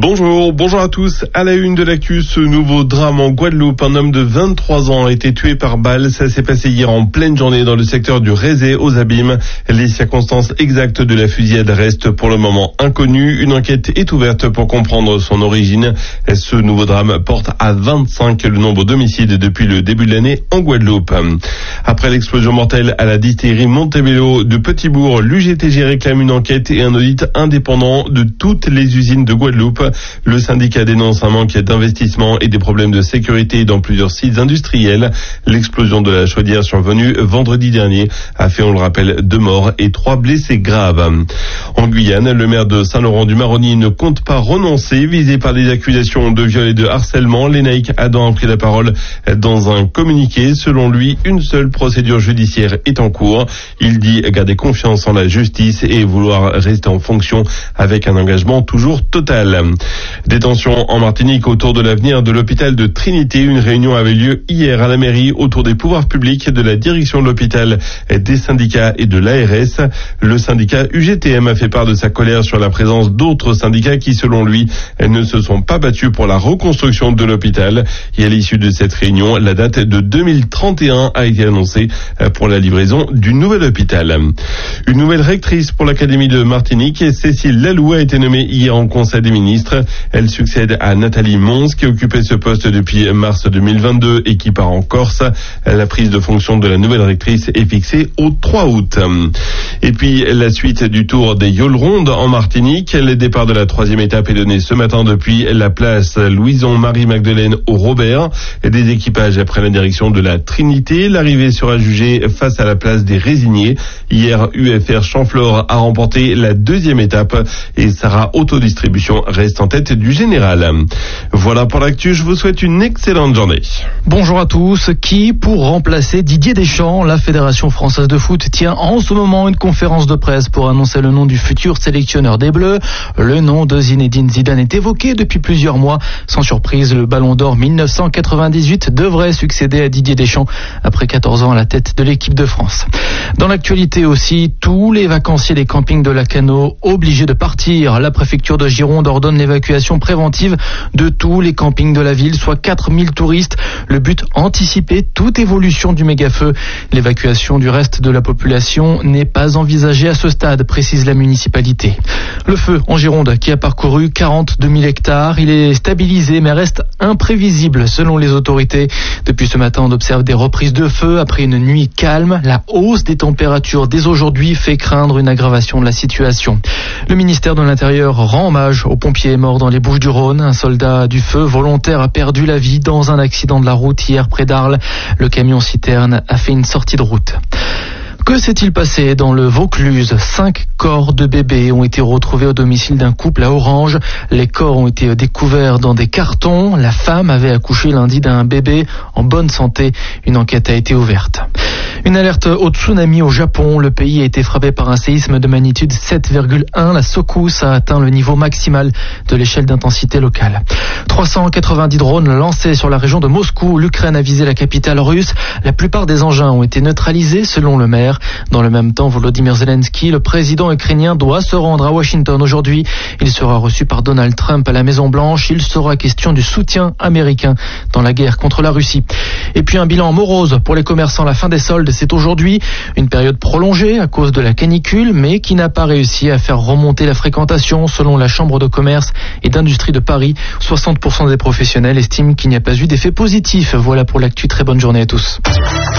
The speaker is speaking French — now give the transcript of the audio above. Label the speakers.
Speaker 1: Bonjour à tous. À la une de l'actu, ce nouveau drame en Guadeloupe. Un homme de 23 ans a été tué par balle. Ça s'est passé hier en pleine journée dans le secteur du Rézé aux Abîmes. Les circonstances exactes de la fusillade restent pour le moment inconnues. Une enquête est ouverte pour comprendre son origine. Ce nouveau drame porte à 25 le nombre d'homicides depuis le début de l'année en Guadeloupe. Après l'explosion mortelle à la distillerie Montebello de Petitbourg, l'UGTG réclame une enquête et un audit indépendant de toutes les usines de Guadeloupe. Le syndicat dénonce un manque d'investissement et des problèmes de sécurité dans plusieurs sites industriels. L'explosion de la chaudière survenue vendredi dernier a fait, on le rappelle, 2 morts et 3 blessés graves. En Guyane, le maire de Saint-Laurent-du-Maroni ne compte pas renoncer. Visé par des accusations de viol et de harcèlement, Lénaïque Adam a pris la parole dans un communiqué. Selon lui, une seule procédure judiciaire est en cours. Il dit garder confiance en la justice et vouloir rester en fonction avec un engagement toujours total. Détention en Martinique autour de l'avenir de l'hôpital de Trinité. Une réunion avait lieu hier à la mairie autour des pouvoirs publics, de la direction de l'hôpital, des syndicats et de l'ARS. Le syndicat UGTM a fait part de sa colère sur la présence d'autres syndicats qui, selon lui, ne se sont pas battus pour la reconstruction de l'hôpital. Et à l'issue de cette réunion, la date de 2031 a été annoncée pour la livraison du nouvel hôpital. Une nouvelle rectrice pour l'Académie de Martinique, Cécile Lalou, a été nommée hier en Conseil des ministres. Elle succède à Nathalie Mons qui occupait ce poste depuis mars 2022 et qui part en Corse. La prise de fonction de la nouvelle rectrice est fixée au 3 août. Et puis la suite du tour des Yole-Rondes en Martinique. Le départ de la 3e étape est donné ce matin depuis la place Louison-Marie-Magdeleine au Robert. Des équipages prennent la direction de la Trinité. L'arrivée sera jugée face à la place des Résignés. Hier, UFR Champflore a remporté la 2e étape et Sarah Autodistribution reste en tête du général. Voilà pour l'actu, je vous souhaite une excellente journée.
Speaker 2: Bonjour à tous. Qui pour remplacer Didier Deschamps? La Fédération française de foot tient en ce moment une conférence de presse pour annoncer le nom du futur sélectionneur des Bleus. Le nom de Zinedine Zidane est évoqué depuis plusieurs mois. Sans surprise, le Ballon d'Or 1998 devrait succéder à Didier Deschamps après 14 ans à la tête de l'équipe de France. Dans l'actualité aussi, tous les vacanciers des campings de Lacanau obligés de partir. La préfecture de Gironde ordonne l'évacuation préventive de tous les campings de la ville, soit 4000 touristes. Le but, anticiper toute évolution du méga-feu. L'évacuation du reste de la population n'est pas envisagée à ce stade, précise la municipalité. Le feu en Gironde qui a parcouru 42 000 hectares. Il est stabilisé mais reste imprévisible selon les autorités. Depuis ce matin, on observe des reprises de feu après une nuit calme. La hausse des températures dès aujourd'hui fait craindre une aggravation de la situation. Le ministère de l'Intérieur rend hommage aux pompiers morts dans les Bouches-du-Rhône. Un soldat du feu volontaire a perdu la vie dans un accident de la route hier près d'Arles. Le camion citerne a fait une sortie de route. Que s'est-il passé dans le Vaucluse? 5 corps de bébés ont été retrouvés au domicile d'un couple à Orange. Les corps ont été découverts dans des cartons. La femme avait accouché lundi d'un bébé en bonne santé. Une enquête a été ouverte. Une alerte au tsunami au Japon. Le pays a été frappé par un séisme de magnitude 7,1. La secousse a atteint le niveau maximal de l'échelle d'intensité locale. 390 drones lancés sur la région de Moscou. L'Ukraine a visé la capitale russe. La plupart des engins ont été neutralisés selon le maire. Dans le même temps, Volodymyr Zelensky, le président ukrainien, doit se rendre à Washington aujourd'hui. Il sera reçu par Donald Trump à la Maison-Blanche. Il sera question du soutien américain dans la guerre contre la Russie. Et puis un bilan morose pour les commerçants. La fin des soldes, c'est aujourd'hui. Une période prolongée à cause de la canicule, mais qui n'a pas réussi à faire remonter la fréquentation. Selon la Chambre de commerce et d'industrie de Paris, 60% des professionnels estiment qu'il n'y a pas eu d'effet positif. Voilà pour l'actu. Très bonne journée à tous.